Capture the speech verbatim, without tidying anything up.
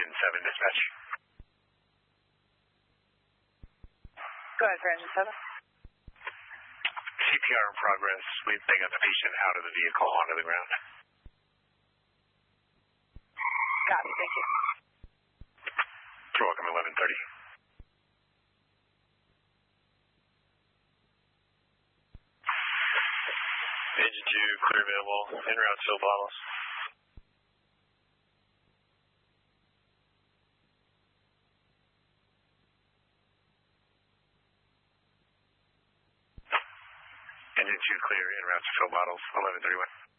Engine seven, dispatch. Go ahead for Engine seven. C P R in progress. We they got the patient out of the vehicle onto the ground. Copy, thank you. You're welcome, eleven thirty. Engine two, clear available. En route, fill bottles. Engine two clear, en route to fill bottles, eleven thirty-one.